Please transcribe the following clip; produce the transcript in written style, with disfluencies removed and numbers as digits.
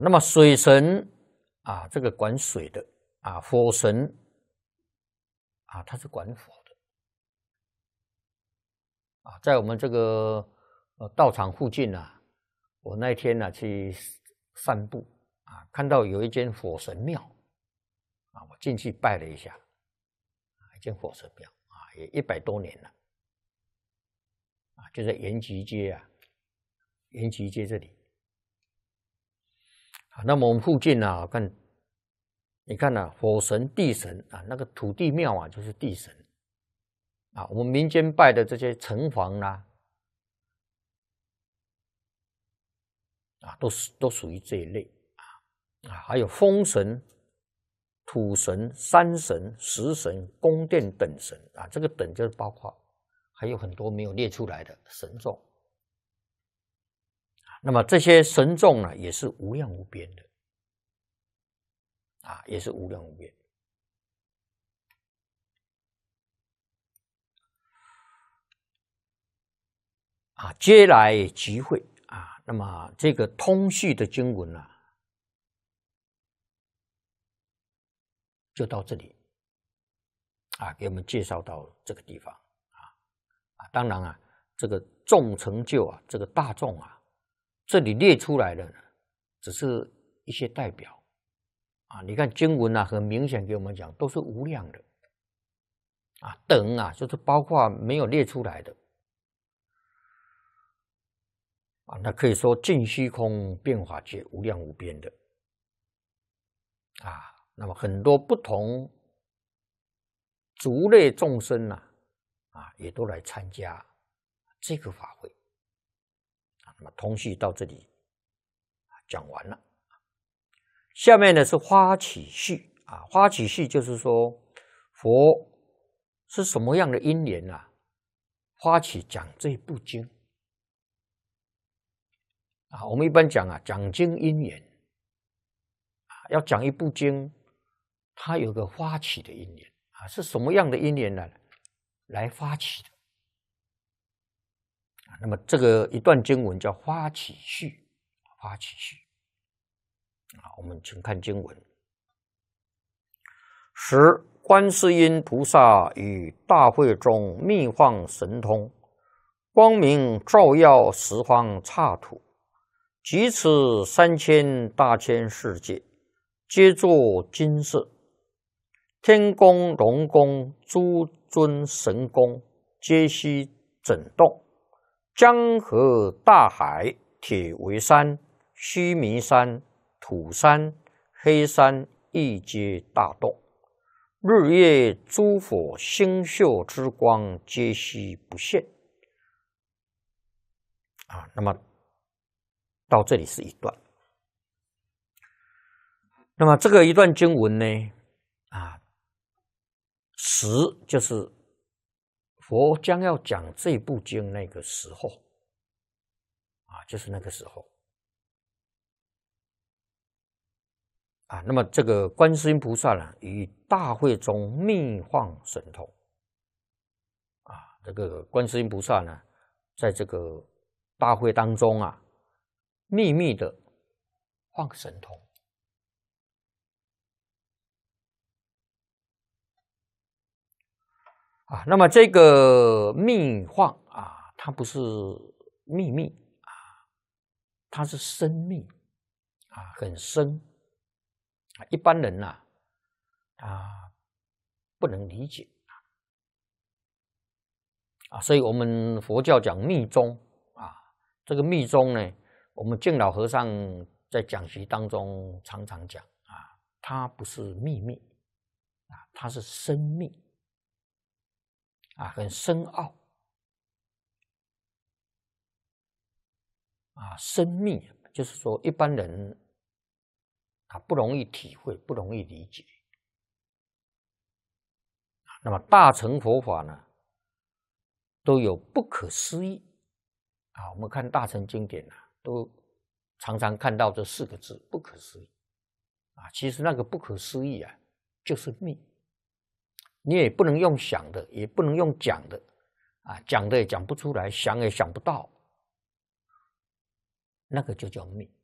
那么水神啊，这个管水的啊，火神啊，他是管火的啊。在我们这个道场附近啊，我那天呢去散步啊，看到有一间火神庙啊，我进去拜了一下，一间火神庙啊，也100多年了啊，就在延吉街啊，延吉街这里。啊，那么我们附近啊，你看啊，火神、地神啊，那个土地庙啊，就是地神啊。我们民间拜的这些城隍啦，啊，都属于这一类啊。还有风神、土神、山神、石神、宫殿等神啊，这个等就是包括还有很多没有列出来的神众。那么这些神众呢，也是无量无边的啊，也是无量无边啊，皆来集会啊。那么这个通序的经文啊，就到这里啊，给我们介绍到这个地方啊。当然啊，这个众成就啊，这个大众啊，这里列出来的呢，只是一些代表啊。你看经文啊，很明显给我们讲，都是无量的啊。等啊，就是包括没有列出来的啊。那可以说尽虚空变法界，无量无边的啊。那么很多不同族类众生啊，也都来参加这个法会。那么通序到这里讲完了，下面呢是发起序啊。发起序就是说，佛是什么样的因缘啊，发起讲这部经啊。我们一般讲啊，讲经因缘啊，要讲一部经，它有个发起的因缘啊，是什么样的因缘呢？来发起的。那么这个一段经文叫发起序，发起序啊。我们请看经文：时观世音菩萨于大会中密放神通，光明照耀十方刹土，即此3000大千世界，皆作金色。天宫、龙宫、诸尊神宫，皆悉震动。江河大海，铁围山、须弥山、土山、黑山，亦皆大动。日夜诸佛星宿之光，皆悉不现啊。那么到这里是一段。那么这个一段经文呢，啊，时就是佛将要讲这部经那个时候啊，就是那个时候啊。那么这个观世音菩萨呢，于大会中密放神通啊。这个观世音菩萨呢，在这个大会当中啊，秘密的放神通啊。那么这个密放啊，它不是秘密啊，它是深密啊，很深啊。一般人啊不能理解啊。所以我们佛教讲密宗啊，这个密宗呢，我们净老和尚在讲习当中常常讲啊，它不是秘密啊，它是深密啊，很深奥啊。深密就是说一般人不容易体会，不容易理解。那么大乘佛法呢，都有不可思议啊。我们看大乘经典都常常看到这4个字不可思议啊。其实那个不可思议啊，就是密，你也不能用想的，也不能用讲的啊，讲的也讲不出来，想也想不到，那个就叫密